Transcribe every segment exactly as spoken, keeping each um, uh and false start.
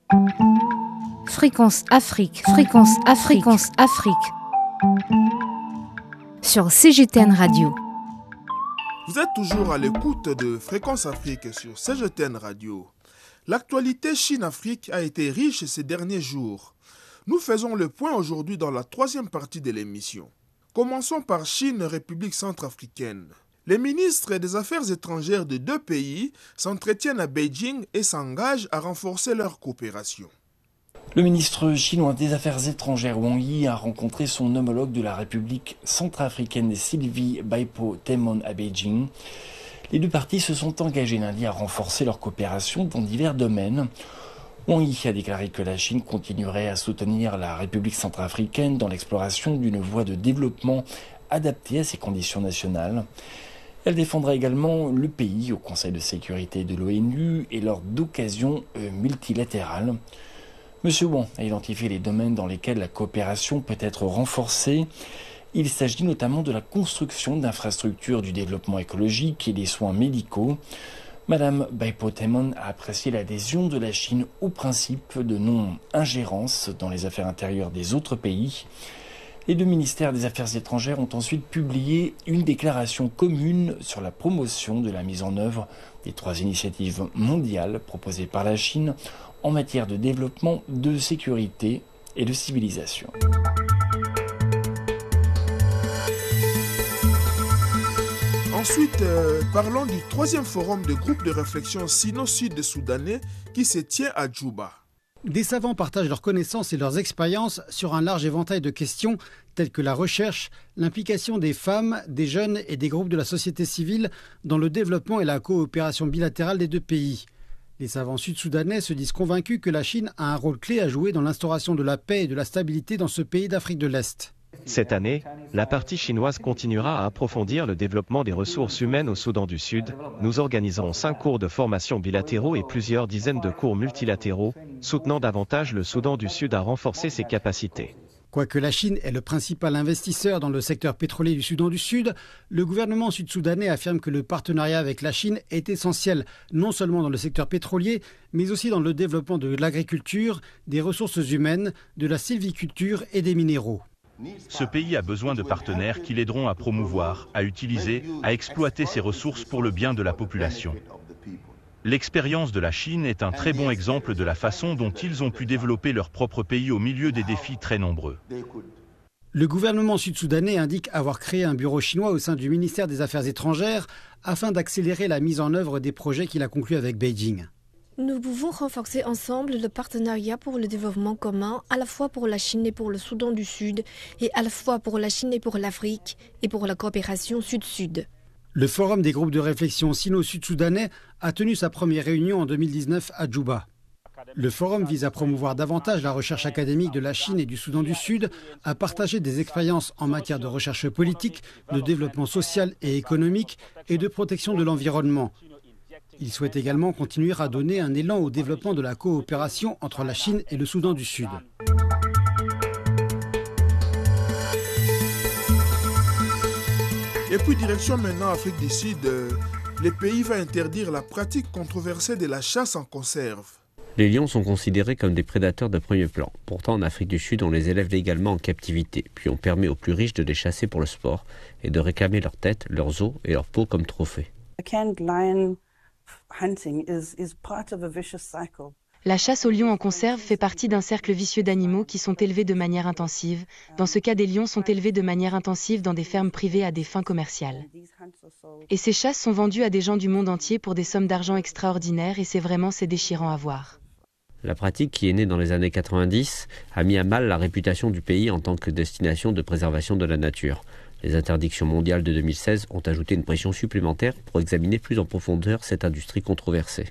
Fréquence Afrique, Fréquence Afrique, Fréquence Afrique. Sur C G T N Radio. Vous êtes toujours à l'écoute de Fréquence Afrique sur C G T N Radio. L'actualité Chine-Afrique a été riche ces derniers jours. Nous faisons le point aujourd'hui dans la troisième partie de l'émission. Commençons par Chine-République centrafricaine. Les ministres des Affaires étrangères de deux pays s'entretiennent à Beijing et s'engagent à renforcer leur coopération. Le ministre chinois des Affaires étrangères Wang Yi a rencontré son homologue de la République centrafricaine Sylvie Baipo Temon à Beijing. Les deux parties se sont engagées lundi à renforcer leur coopération dans divers domaines. Wang Yi a déclaré que la Chine continuerait à soutenir la République centrafricaine dans l'exploration d'une voie de développement adaptée à ses conditions nationales. Elle défendra également le pays au Conseil de sécurité de l'ONU et lors d'occasions multilatérales. Monsieur Wang a identifié les domaines dans lesquels la coopération peut être renforcée. Il s'agit notamment de la construction d'infrastructures du développement écologique et des soins médicaux. Madame Baipo Temon a apprécié l'adhésion de la Chine au principe de non-ingérence dans les affaires intérieures des autres pays. Les deux ministères des Affaires étrangères ont ensuite publié une déclaration commune sur la promotion de la mise en œuvre des trois initiatives mondiales proposées par la Chine en matière de développement, de sécurité et de civilisation. Ensuite, euh, parlons du troisième forum de groupe de réflexion sino-sud-soudanais qui se tient à Djouba. Des savants partagent leurs connaissances et leurs expériences sur un large éventail de questions telles que la recherche, l'implication des femmes, des jeunes et des groupes de la société civile dans le développement et la coopération bilatérale des deux pays. Les savants sud-soudanais se disent convaincus que la Chine a un rôle clé à jouer dans l'instauration de la paix et de la stabilité dans ce pays d'Afrique de l'Est. Cette année, la partie chinoise continuera à approfondir le développement des ressources humaines au Soudan du Sud. Nous organiserons cinq cours de formation bilatéraux et plusieurs dizaines de cours multilatéraux, soutenant davantage le Soudan du Sud à renforcer ses capacités. Quoique la Chine est le principal investisseur dans le secteur pétrolier du Soudan du Sud, le gouvernement sud-soudanais affirme que le partenariat avec la Chine est essentiel, non seulement dans le secteur pétrolier, mais aussi dans le développement de l'agriculture, des ressources humaines, de la sylviculture et des minéraux. Ce pays a besoin de partenaires qui l'aideront à promouvoir, à utiliser, à exploiter ses ressources pour le bien de la population. L'expérience de la Chine est un très bon exemple de la façon dont ils ont pu développer leur propre pays au milieu des défis très nombreux. Le gouvernement sud-soudanais indique avoir créé un bureau chinois au sein du ministère des Affaires étrangères afin d'accélérer la mise en œuvre des projets qu'il a conclus avec Beijing. Nous pouvons renforcer ensemble le partenariat pour le développement commun, à la fois pour la Chine et pour le Soudan du Sud, et à la fois pour la Chine et pour l'Afrique, et pour la coopération sud-sud. Le Forum des groupes de réflexion sino-sud-soudanais a tenu sa première réunion en deux mille dix-neuf à Djouba. Le forum vise à promouvoir davantage la recherche académique de la Chine et du Soudan du Sud, à partager des expériences en matière de recherche politique, de développement social et économique et de protection de l'environnement. Il souhaite également continuer à donner un élan au développement de la coopération entre la Chine et le Soudan du Sud. Et puis direction maintenant Afrique du Sud, euh, le pays va interdire la pratique controversée de la chasse en conserve. Les lions sont considérés comme des prédateurs de premier plan. Pourtant, en Afrique du Sud, on les élève légalement en captivité, puis on permet aux plus riches de les chasser pour le sport et de réclamer leur tête, leurs os et leur peau comme trophées. La chasse aux lions en conserve fait partie d'un cercle vicieux d'animaux qui sont élevés de manière intensive. Dans ce cas, des lions sont élevés de manière intensive dans des fermes privées à des fins commerciales. Et ces chasses sont vendues à des gens du monde entier pour des sommes d'argent extraordinaires et c'est vraiment c'est déchirant à voir. La pratique, qui est née dans les années quatre-vingt-dix, a mis à mal la réputation du pays en tant que destination de préservation de la nature. Les interdictions mondiales de deux mille seize ont ajouté une pression supplémentaire pour examiner plus en profondeur cette industrie controversée.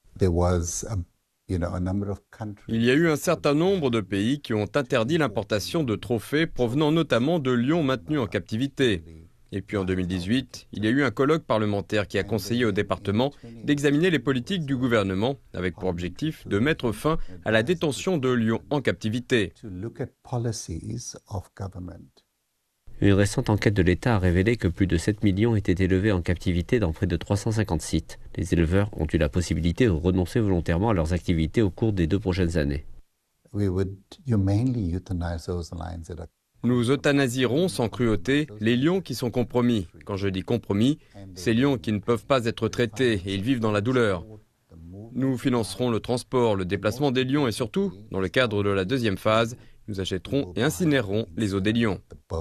Il y a eu un certain nombre de pays qui ont interdit l'importation de trophées provenant notamment de lions maintenus en captivité. Et puis en deux mille dix-huit, il y a eu un colloque parlementaire qui a conseillé au département d'examiner les politiques du gouvernement avec pour objectif de mettre fin à la détention de lions en captivité. Une récente enquête de l'État a révélé que plus de sept millions étaient élevés en captivité dans près de trois cent cinquante sites. Les éleveurs ont eu la possibilité de renoncer volontairement à leurs activités au cours des deux prochaines années. Nous euthanasierons sans cruauté les lions qui sont compromis. Quand je dis compromis, ces lions qui ne peuvent pas être traités et ils vivent dans la douleur. Nous financerons le transport, le déplacement des lions et surtout, dans le cadre de la deuxième phase, nous achèterons et incinérerons les os des lions.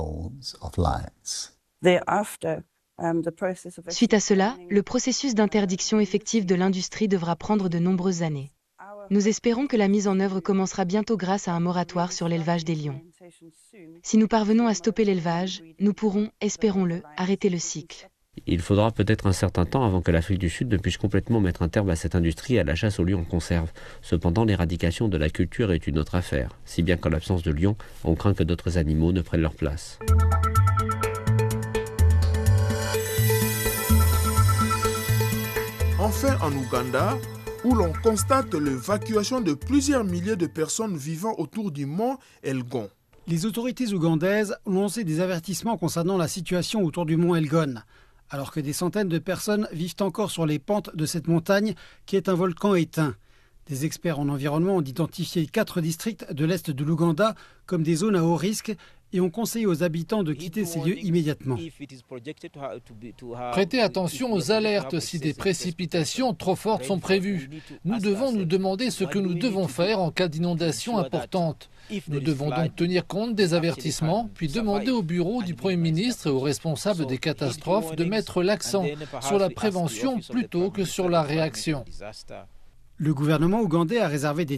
Suite à cela, le processus d'interdiction effective de l'industrie devra prendre de nombreuses années. Nous espérons que la mise en œuvre commencera bientôt grâce à un moratoire sur l'élevage des lions. Si nous parvenons à stopper l'élevage, nous pourrons, espérons-le, arrêter le cycle. Il faudra peut-être un certain temps avant que l'Afrique du Sud ne puisse complètement mettre un terme à cette industrie et à la chasse aux lions en conserve. Cependant, l'éradication de la culture est une autre affaire, si bien qu'en l'absence de lions, on craint que d'autres animaux ne prennent leur place. Enfin, en Ouganda, où l'on constate l'évacuation de plusieurs milliers de personnes vivant autour du mont Elgon. Les autorités ougandaises ont lancé des avertissements concernant la situation autour du mont Elgon, alors que des centaines de personnes vivent encore sur les pentes de cette montagne qui est un volcan éteint. Des experts en environnement ont identifié quatre districts de l'est de l'Ouganda comme des zones à haut risque et ont conseillé aux habitants de quitter ces lieux immédiatement. Prêtez attention aux alertes si des précipitations trop fortes sont prévues. Nous devons nous demander ce que nous devons faire en cas d'inondation importante. Nous devons donc tenir compte des avertissements, puis demander au bureau du Premier ministre et aux responsables des catastrophes de mettre l'accent sur la prévention plutôt que sur la réaction. Le gouvernement ougandais a réservé des